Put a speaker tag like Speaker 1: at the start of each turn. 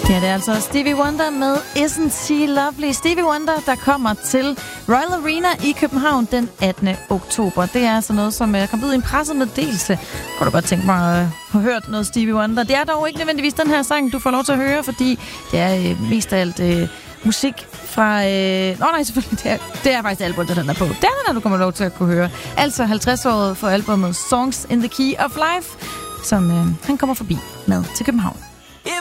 Speaker 1: Ja, det er altså Stevie Wonder med Isn't She Lovely. Stevie Wonder, der kommer til Royal Arena i København den 18. oktober. Det er altså noget, som kom ud i en pressemeddelelse. Kunne du godt tænke mig at have hørt noget Stevie Wonder. Det er dog ikke nødvendigvis den her sang, du får lov til at høre, fordi det er mest af alt musik fra... nej, selvfølgelig. Det er faktisk albumet, den er på. Det er den, du kommer lov til at kunne høre. Altså 50-året for albumet Songs in the Key of Life, som han kommer forbi med til København.